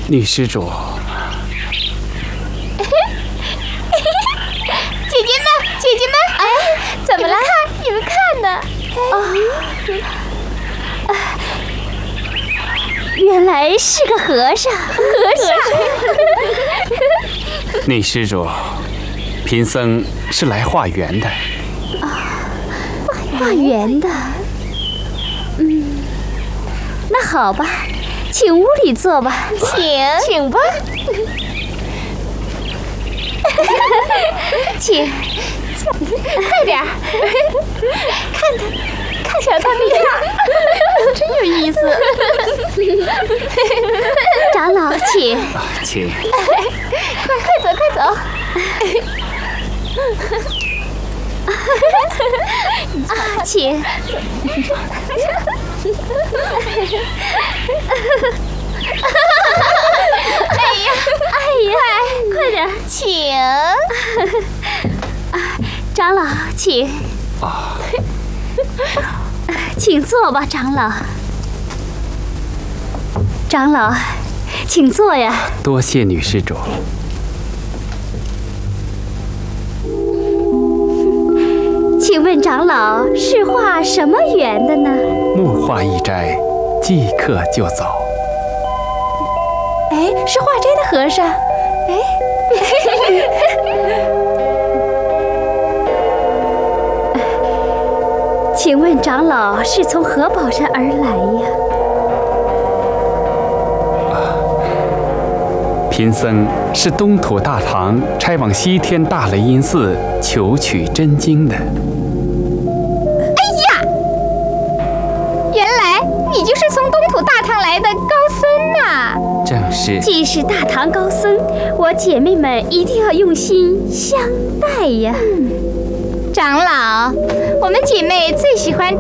女施主。 姐姐们，哎，怎么了？你们看呢？ 原来是个和尚。 女施主，贫僧是来化缘的。 化缘的。那好吧，请屋里坐吧。 请吧。 请。 快点儿，看小他那样，真有意思。 长老，请。 请。 快走。 请。 哎呀， 快点， 请。 长老，请。请坐吧，长老。长老，请坐呀。 多谢女施主。 请问长老是化什么缘的呢？ 木化一斋，即刻就走。 哎，是化斋的和尚。哎。 请问长老是从何宝山而来呀？ 贫僧是东土大唐差往西天大雷音寺求取真经的。 哎呀，原来你就是从东土大唐来的高僧呐！ 正是。 既是大唐高僧，我姐妹们一定要用心相待呀。 长老，我们姐妹最喜欢